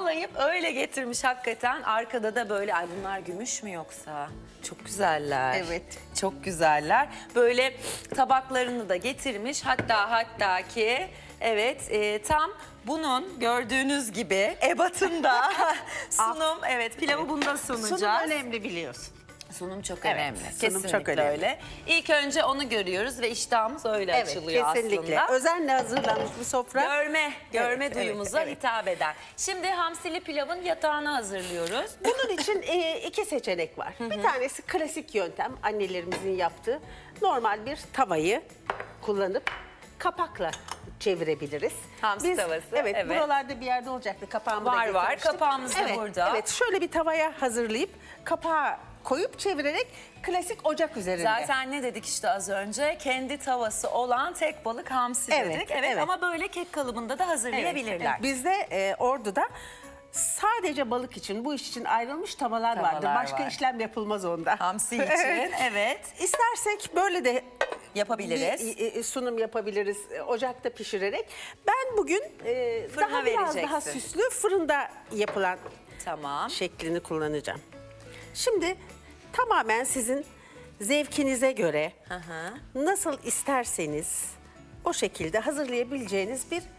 bağlayıp öyle getirmiş hakikaten. Arkada da böyle, ay bunlar gümüş mü yoksa? Çok güzeller. Evet. Çok güzeller. Böyle tabaklarını da getirmiş. Hatta ki evet tam bunun gördüğünüz gibi ebatında sunum. Evet, pilavı bunda sunacağız. Sunum önemli biliyorsun. Sunum çok Evet, önemli. sunum Kesinlikle çok önemli. öyle. İlk önce onu görüyoruz ve iştahımız öyle Evet, açılıyor kesinlikle. aslında. Özenle hazırlanmış bir sofra. Görme Evet, duyumuza evet. hitap eder. Şimdi hamsili pilavın yatağını hazırlıyoruz. Bunun için iki seçenek var. Bir tanesi klasik yöntem, annelerimizin yaptığı. Normal bir tavayı kullanıp kapakla çevirebiliriz. Hamsi tavası, Evet, evet. buralarda bir yerde olacaktı. Kapağımı da Var, getirmiştim. kapağımız da Evet, burada. Evet, şöyle bir tavaya hazırlayıp kapağı koyup çevirerek klasik ocak üzerinde. Zaten ne dedik işte az önce? Kendi tavası olan tek balık hamsi Evet, dedik. Evet, evet. ama böyle kek kalıbında da hazırlayabilirler. Evet, bizde Ordu'da sadece balık için, bu iş için ayrılmış tavalar vardır. Başka var. işlem yapılmaz onda. Hamsi için, evet. İstersek böyle de Yapabiliriz. bir sunum yapabiliriz ocakta pişirerek. Ben bugün Fırına biraz daha vereceksin. süslü fırında yapılan Tamam. şeklini kullanacağım. Şimdi tamamen sizin zevkinize göre nasıl isterseniz o şekilde hazırlayabileceğiniz bir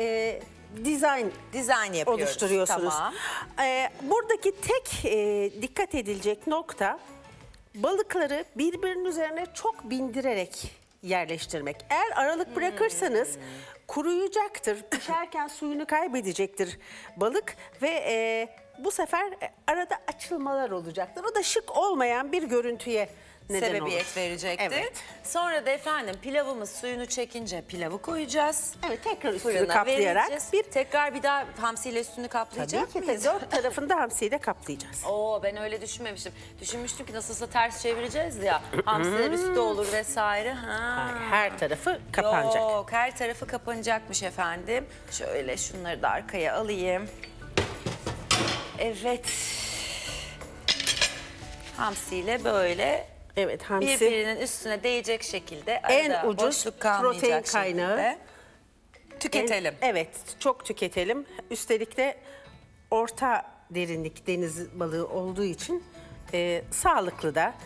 Dizayn yapıyoruz. oluşturuyorsunuz. Tamam. Buradaki tek dikkat edilecek nokta balıkları birbirinin üzerine çok bindirerek yerleştirmek. Eğer aralık bırakırsanız kuruyacaktır. Pişerken suyunu kaybedecektir balık ve bu sefer arada açılmalar olacaktır. O da şık olmayan bir görüntüye neden Sebebiyet olur. verecektir. Evet. Sonra da efendim pilavımız suyunu çekince pilavı koyacağız. Evet, tekrar üstünü Fırına kaplayarak vereceğiz. Tekrar bir daha hamsiyle üstünü kaplayacak tabii ki mıyız? de dört tarafında hamsiyle kaplayacağız. Oo, ben öyle düşünmemiştim. Düşünmüştüm ki nasılsa ters çevireceğiz ya. Hamsiler üstte olur vesaire. Ha. Her tarafı kapanacak. Yok, her tarafı kapanacakmış efendim. Şöyle şunları da arkaya alayım. Evet. Hamsiyle böyle Evet, hamsi birbirinin üstüne değecek şekilde en arada ucuz boşluk kalmayacak protein kaynağı. şekilde tüketelim. Evet, çok tüketelim. Üstelik de orta derinlik deniz balığı olduğu için sağlıklı da.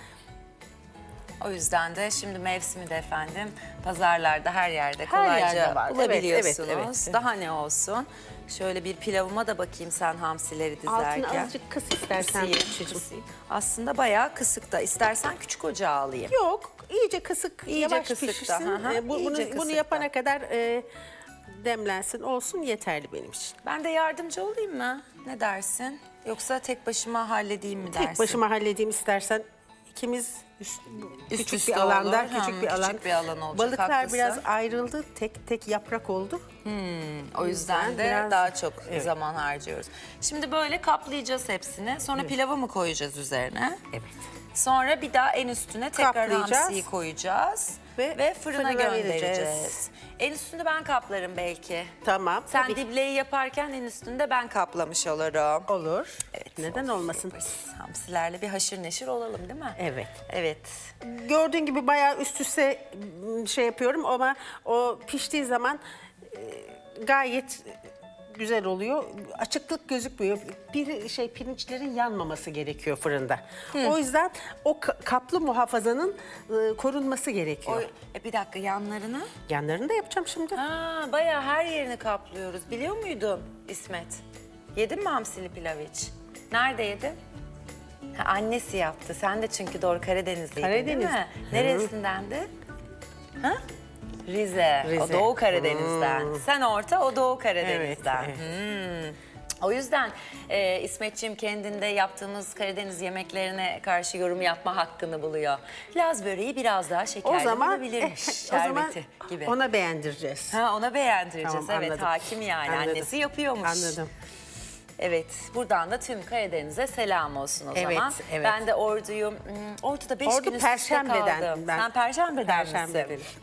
O yüzden de şimdi mevsimi de efendim pazarlarda her yerde Her kolayca yerde var. bulabiliyorsunuz. Evet, evet. Daha ne olsun? Şöyle bir pilavıma da bakayım sen hamsileri dizerken. Altını azıcık kıs istersen. Kısayım. Aslında bayağı kısık da. İstersen küçük ocağa alayım. Yok, iyice kısık, İyice yavaş kısıkta, pişirsin. hı hı, iyice Bunu kısıkta. yapana kadar demlensin, olsun yeterli benim için. Ben de yardımcı olayım mı? Ne dersin? Yoksa tek başıma halledeyim mi dersin? Tek başıma halledeyim istersen. İkimiz küçük üste bir alanda, olur. küçük bir alan. Küçük bir alan olacak, Balıklar haklısın. biraz ayrıldı, tek tek yaprak oldu. O yüzden de biraz- daha çok Evet. zaman harcıyoruz. Şimdi böyle kaplayacağız hepsini. Sonra pilavı mı koyacağız üzerine? Evet. Sonra bir daha en üstüne tekrar Kaplayacağız. hamsiyi koyacağız. Ve Ve fırına fırına göndereceğiz. vereceğiz. En üstünde ben kaplarım belki. Tamam. Sen tabii. dibleyi yaparken en üstünde ben kaplamış olurum. Olur. Evet, Neden olmasın? Hamsilerle bir haşır neşir olalım değil mi? Evet. Evet. Gördüğün gibi bayağı üst üste şey yapıyorum ama o piştiği zaman gayet güzel oluyor. Açıklık gözükmüyor. Pirinçlerin yanmaması gerekiyor fırında. O yüzden o kaplı muhafazanın korunması gerekiyor. Bir dakika, yanlarını. Yanlarını da yapacağım şimdi. Ha, bayağı her yerini kaplıyoruz. Biliyor muydun İsmet? Yedin mi hamsili pilav hiç? Nerede yedin? Ha, annesi yaptı. Sen de çünkü doğru Karadenizliydin değil Karadeniz. mi? Neresindendi? Ha? Rize. O Rize. Doğu Karadeniz'den. Sen orta, o Doğu Karadeniz'den. Evet, O yüzden İsmetciğim kendinde yaptığımız Karadeniz yemeklerine karşı yorum yapma hakkını buluyor. Laz böreği biraz daha şekerli O zaman olabilirmiş. o zaman Şerbeti gibi. ona beğendireceğiz. Ha, ona beğendireceğiz. Tamam, Evet, anladım. hakim yani. Anladım. Annesi yapıyormuş. Anladım. Evet, buradan da tüm Karadeniz'e selam olsun o Evet, zaman. evet. Ben de Ordu'yum. Ordu'da 5 Ordu gün üst üste Perşembe'den kaldım. ben- Sen Perşembe'den misin? Perşembe'den.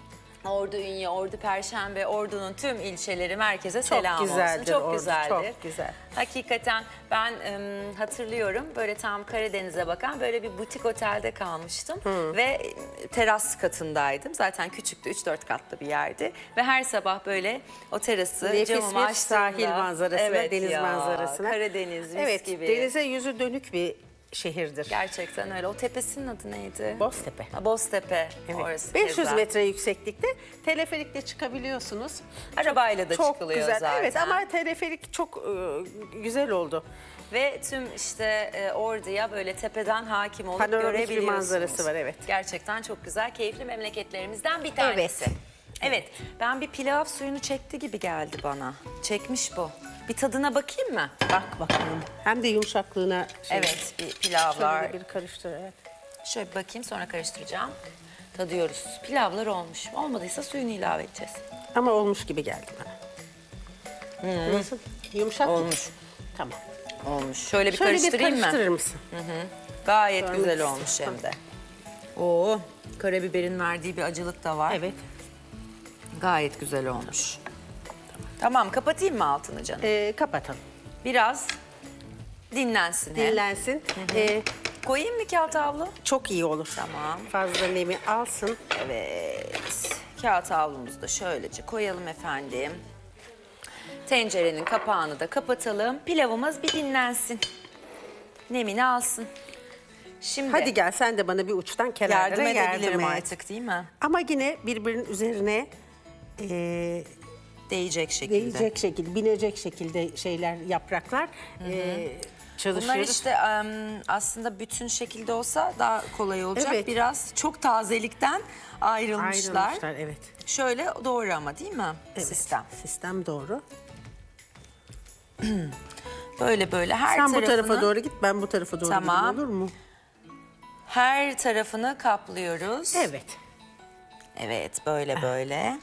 Ordu Ünye, Ordu Perşembe, Ordu'nun tüm ilçeleri merkeze selam olsun. güzeldir Çok Ordu, güzeldir. çok güzel. Hakikaten ben hatırlıyorum böyle tam Karadeniz'e bakan böyle bir butik otelde kalmıştım. Ve teras katındaydım. Zaten küçüktü, 3-4 katlı bir yerdi. Ve her sabah böyle o terası Nefis camımı bir açtığımda. sahil manzarasına, Evet deniz ya, manzarasına. Karadeniz mis Evet, gibi. denize yüzü dönük bir şehirdir. Gerçekten öyle. O tepesinin adı neydi? Boztepe. Ha, Boztepe. Evet. Orası 500 keza. metre yükseklikte teleferikle çıkabiliyorsunuz. Arabayla da Çok çıkılıyor güzel. zaten. Evet ama teleferik çok güzel oldu. Ve tüm işte Ordu'ya böyle tepeden hakim olup Panoramik bir görebiliyorsunuz. manzarası var, evet. Gerçekten çok güzel, keyifli memleketlerimizden bir tanesi. Evet, ben bir pilav suyunu çekti gibi geldi bana. Çekmiş bu. Bir tadına bakayım mı? Bak bakalım. Hem de yumuşaklığına Evet, bir pilavlar. Şöyle bir karıştır. Evet. Şöyle bir bakayım, sonra karıştıracağım. Tadıyoruz. Pilavlar olmuş. Olmadıysa suyunu ilave edeceğiz. Ama olmuş gibi geldi bana. Nasıl? Yumuşak mı? Olmuş. Tamam. Olmuş. Şöyle bir Şöyle bir karıştırayım mı? karıştırır mısın? Gayet Görmek güzel istiyorum. olmuş hem de. Oo, karabiberin verdiği bir acılık da var. Evet. Gayet güzel olmuş. Tamam, kapatayım mı altını canım? Kapatalım. Biraz dinlensin. he. Dinlensin. Koyayım mı kağıt havlu? Çok iyi olur. Tamam. Fazla nemi alsın. Evet. Kağıt havlumuzu da şöylece koyalım efendim. Tencerenin kapağını da kapatalım. Pilavımız bir dinlensin. Nemini alsın. Şimdi Hadi gel sen de bana bir uçtan kenarlara yardım yardım edebilirim et. artık değil mi? Ama yine birbirinin üzerine Değecek şekilde. değecek şekilde, binecek şekilde şeyler, yapraklar çalışıyoruz. Bunlar işte aslında bütün şekilde olsa daha kolay olacak. Evet. Biraz çok tazelikten ayrılmışlar. Ayrılmışlar, evet. Şöyle doğru ama değil mi? Evet. Sistem. Sistem doğru. Böyle böyle her Sen bu tarafını, tarafa doğru git, ben bu tarafa doğru Tamam. gideyim, olur mu? her tarafını kaplıyoruz. Evet. Evet, böyle böyle.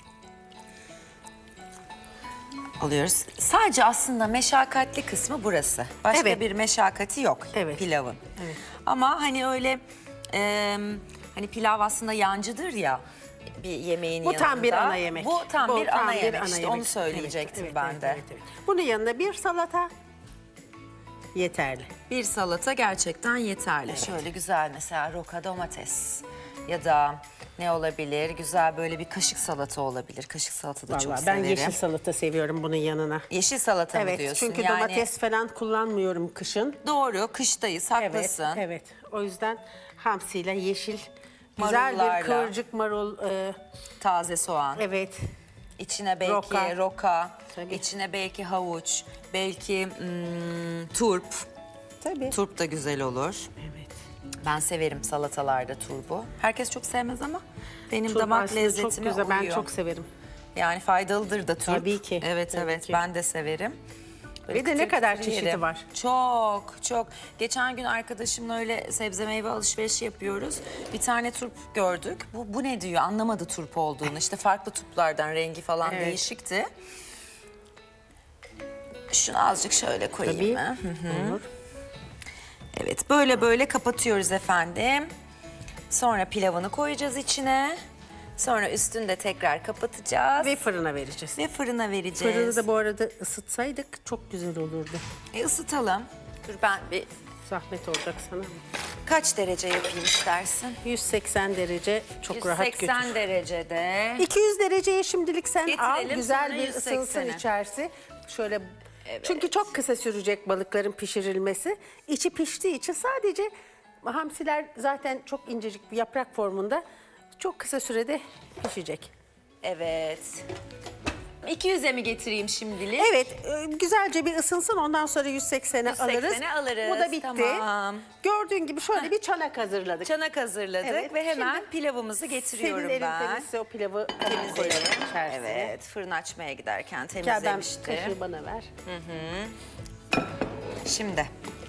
Alıyoruz. Sadece aslında meşakkatli kısmı burası. Başka Evet. bir meşakkati yok Evet. pilavın. Evet. Ama hani öyle hani pilav aslında yancıdır ya bir yemeğin Bu yanında. tam bir ana yemek. Bu tam bir ana yemek. ana İşte yemek. onu söyleyecektim Evet, ben evet, de. evet, evet. Bunun yanında bir salata yeterli. Bir salata gerçekten yeterli. Şöyle güzel mesela roka domates ya da ne olabilir? Güzel böyle bir kaşık salata olabilir. Kaşık salata da çok Vallahi ben severim. yeşil salata seviyorum bunun yanına. Yeşil salata mı Evet, diyorsun? çünkü Yani domates falan kullanmıyorum kışın. doğru, kıştayız, Evet, haklısın. evet. O yüzden hamsiyle yeşil, güzel bir Marullarla. kıvırcık marul, Taze soğan. evet. İçine belki Roka. roka, Tabii. içine belki havuç, belki turp. Tabii. Turp da güzel olur. Evet. Ben severim salatalarda turbu. Herkes çok sevmez ama benim Turp damak aslında lezzetime çok güzel. uyuyor. Ben çok severim. Yani faydalıdır da turp. Tabii ki, Evet tabii evet ki. ben de severim. Böyle Ve de ne kıtır kadar kıtır çeşidi yerim. var. Çok çok. Geçen gün arkadaşımla öyle sebze meyve alışverişi yapıyoruz. Bir tane turp gördük. Bu ne diyor anlamadı turp olduğunu. İşte farklı turplardan rengi falan Evet. değişikti. Şunu azıcık şöyle koyayım Tabii. mı? Olur. Evet böyle böyle kapatıyoruz efendim. Sonra pilavını koyacağız içine. Sonra üstünü de tekrar kapatacağız. Ve fırına vereceğiz. Ve fırına vereceğiz. Fırını da bu arada ısıtsaydık çok güzel olurdu. Isıtalım. Dur ben bir Zahmet olacak sana. kaç derece yapayım istersin? 180 derece çok rahat götür. 180 derecede. 200 dereceye şimdilik sen al. Getirelim, Güzel sonra bir ısınsın 180'e. içerisi. Şöyle çünkü çok kısa sürecek balıkların pişirilmesi. İçi piştiği için sadece hamsiler zaten çok incecik bir yaprak formunda. Çok kısa sürede pişecek. Evet. 200'e mi getireyim şimdilik? Evet, güzelce bir ısınsın ondan sonra 180'e alırız. 180'e alırız, Bu da bitti. tamam. Gördüğün gibi şöyle bir çanak hazırladık. Çanak hazırladık Evet, ve hemen şimdi pilavımızı getiriyorum Senin elin ben. temizse o pilavı Temizleyelim. koyalım içerisine. Evet, fırın açmaya giderken Gel ben temizlemiştim. kaşığı bana ver. Şimdi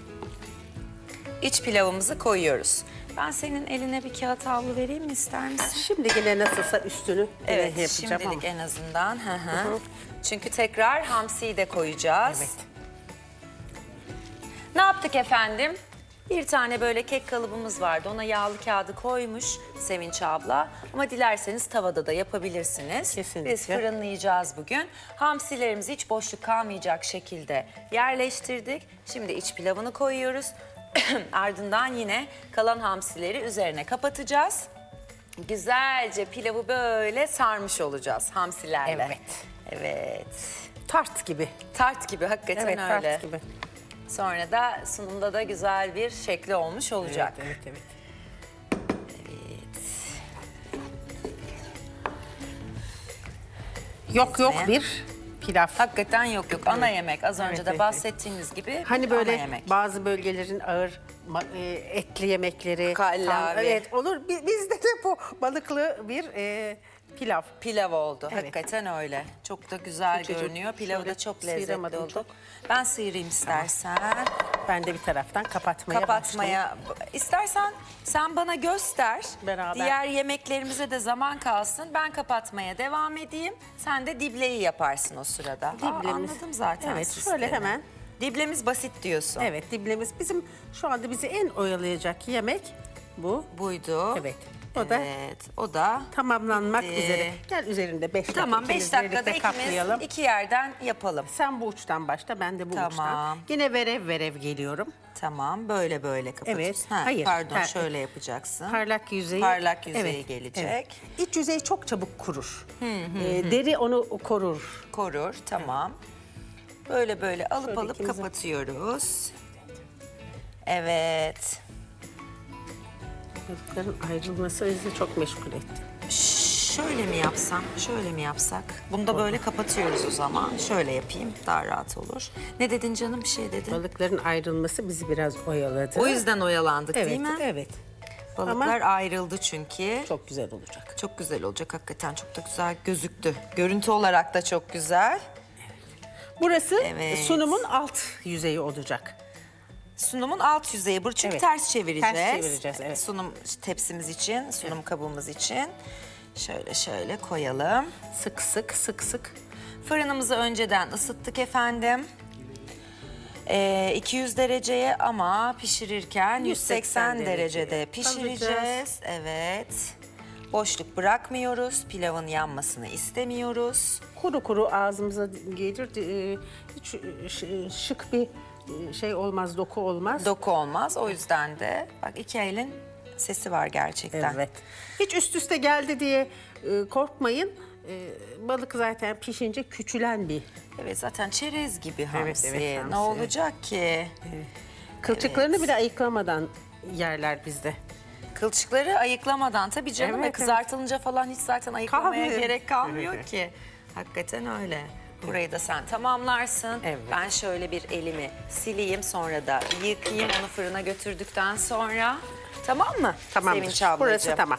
iç pilavımızı koyuyoruz. Ben senin eline bir kağıt havlu vereyim mi ister misin? Şimdi yine nasılsa üstünü Evet, yapacağım şimdilik ama. en azından. Hı hı. Çünkü tekrar hamsiyi de koyacağız. Evet. Ne yaptık efendim? Bir tane böyle kek kalıbımız vardı. Ona yağlı kağıdı koymuş Sevinç abla. Ama dilerseniz tavada da yapabilirsiniz. Kesinlikle. Biz fırınlayacağız bugün. Hamsilerimizi hiç boşluk kalmayacak şekilde yerleştirdik. Şimdi iç pilavını koyuyoruz. Ardından yine kalan hamsileri üzerine kapatacağız. Güzelce pilavı böyle sarmış olacağız hamsilerle. Evet. Evet. Tart gibi. Tart gibi, hakikaten Evet, öyle. tart gibi. Sonra da sunumda da güzel bir şekli olmuş olacak. Evet, evet. Yok Ne? bir pilav. Hakikaten yok. Ana yemek. Az önce Evet, de evet, bahsettiğimiz gibi Hani ana böyle yemek. bazı bölgelerin ağır etli yemekleri. Kallavi. Evet olur. Bizde de bu balıklı bir pilav. Pilav oldu. Evet. Hakikaten öyle. Çok da güzel Küçücük, görünüyor. Pilavı şöyle da çok lezzetli sıyıramadım oldu. çok. Ben sıyırayım istersen. Ben de bir taraftan kapatmaya başlayayım. Kapatmaya. İstersen sen bana göster. Beraber. Diğer yemeklerimize de zaman kalsın. Ben kapatmaya devam edeyim. Sen de dibleyi yaparsın o sırada. Diblemiz. Anladım zaten Evet, sistemi. şöyle hemen. Diblemiz basit diyorsun. Evet, diblemiz bizim şu anda bizi en oyalayacak yemek bu. Buydu. Evet. O da Evet. O da tamamlanmak bitti. üzere. Gel üzerinde 5 dakika. Tamam, 5 ikimiz dakikada birlikte ikimiz kaplayalım. iki yerden yapalım. Sen bu uçtan başla, ben de bu Tamam. uçtan. Yine verev geliyorum. Tamam, böyle kapatıyorsun. Evet, Ha, hayır. Pardon, Ha, şöyle yapacaksın. Parlak yüzeyi. Parlak yüzeyi Evet, gelecek. evet. İç yüzey çok çabuk kurur. Deri onu korur. Korur, tamam. Böyle alıp Şöyle alıp ikimizi- kapatıyoruz. Evet. Balıkların ayrılması bizi çok meşgul etti. Şöyle mi yapsam, şöyle mi yapsak? Bunu da böyle kapatıyoruz o zaman. Şöyle yapayım, daha rahat olur. Ne dedin canım, bir şey dedin? Balıkların ayrılması bizi biraz oyaladı. O yüzden oyalandık evet, değil mi? evet. Balıklar ayrıldı çünkü. Çok güzel olacak. Çok güzel olacak hakikaten, çok da güzel gözüktü. Görüntü olarak da çok güzel. Burası Evet. sunumun alt yüzeyi olacak. Sunumun alt yüzeyi bu çünkü Evet. ters çevireceğiz. Ters çevireceğiz, evet. Sunum tepsimiz için, sunum kabımız için. Şöyle koyalım. Sık sık. Fırınımızı önceden ısıttık efendim. 200 dereceye ama pişirirken 180 derecede pişireceğiz. Evet. Boşluk bırakmıyoruz. Pilavın yanmasını istemiyoruz. Kuru kuru ağzımıza gelir. Hiç şık bir şey olmaz, doku olmaz. Doku olmaz. O yüzden de bak iki elin sesi var gerçekten. Evet. Hiç üst üste geldi diye korkmayın. Balık zaten pişince küçülen bir. Evet, zaten çerez gibi hamsi. evet, hamsi. Ne olacak ki? Kılçıklarını bile ayıklamadan yerler bizde. Kılçıkları ayıklamadan tabii canım. Evet, Kızartılınca falan hiç zaten ayıklamaya Kalmıyor. gerek kalmıyor Evet. ki. Hakikaten öyle. Burayı da sen tamamlarsın. Evet. Ben şöyle bir elimi sileyim, sonra da yıkayayım onu fırına götürdükten sonra. Tamam mı? Tamamdır. Sevinç ablacığım. Burası tamam.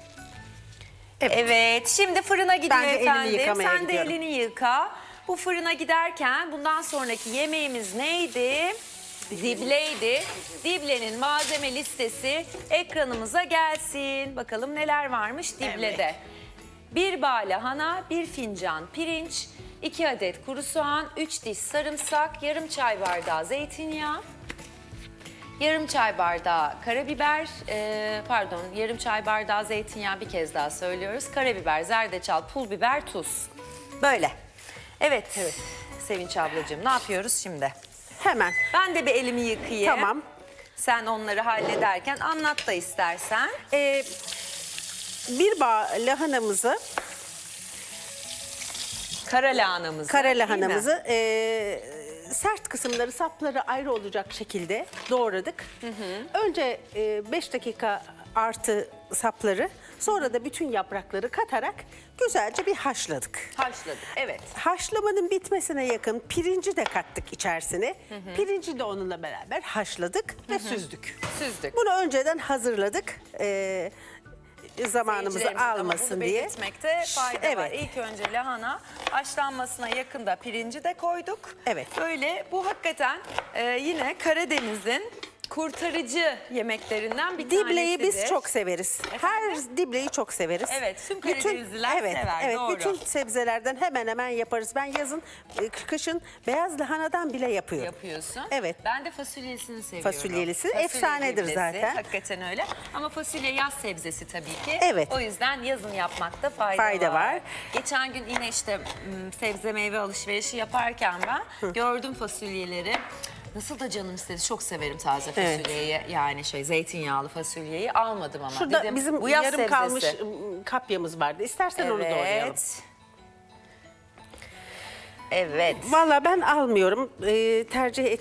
Evet, şimdi fırına gidiyor Ben de elimi efendim. yıkamaya Sen de gidiyorum. elini yıka. Bu fırına giderken bundan sonraki yemeğimiz neydi? Dibleydi. Diblenin malzeme listesi ekranımıza gelsin. Bakalım neler varmış diblede. Bir bağ lahana, bir fincan pirinç, 2 adet kuru soğan, 3 diş sarımsak, yarım çay bardağı zeytinyağı, yarım çay bardağı karabiber, yarım çay bardağı zeytinyağı, bir kez daha söylüyoruz. Karabiber, zerdeçal, pul biber, tuz. Böyle. Evet. Sevinç ablacığım, ne yapıyoruz şimdi? Hemen. Ben de bir elimi yıkayayım. Tamam. Sen onları hallederken anlat da istersen. Bir bağ lahanamızı, Kara lahanamızı. kara değil mi? lahanamızı sert kısımları, sapları ayrı olacak şekilde doğradık. Önce 5 dakika artı sapları, sonra da bütün yaprakları katarak güzelce bir haşladık. Haşladık, evet. Haşlamanın bitmesine yakın pirinci de kattık içerisine. Pirinci de onunla beraber haşladık ve süzdük. Süzdük. Bunu önceden hazırladık. Zamanımızı Seyircilerimiz ama almasın bunu diye. belirtmekte fayda var. Evet. İlk önce lahana haşlanmasına yakında pirinci de koyduk. Evet. Böyle bu hakikaten yine Karadeniz'in kurtarıcı yemeklerinden bir tanesidir. Dibleyi biz çok severiz. Her dibleyi çok severiz. Evet, tüm Karadenizliler sever, evet, doğru. bütün sebzelerden hemen hemen yaparız. Ben yazın, kışın beyaz lahanadan bile yapıyorum. Yapıyorsun. Evet. Ben de fasulyesini seviyorum. Fasulyelisi Fasulye efsanedir diblesi, zaten. Hakikaten öyle. Ama fasulye yaz sebzesi tabii ki. Evet. O yüzden yazın yapmakta fayda var. Geçen gün yine işte sebze meyve alışverişi yaparken ben gördüm fasulyeleri. Nasıl da canım istedi. Çok severim taze Evet. fasulyeyi. Yani zeytinyağlı fasulyeyi almadım ama. Şurada Dedim, bizim bu yaz yarım sebzesi. kalmış kapyamız vardı. İstersen onu doğrayalım. Evet. Evet. Valla ben almıyorum. Tercih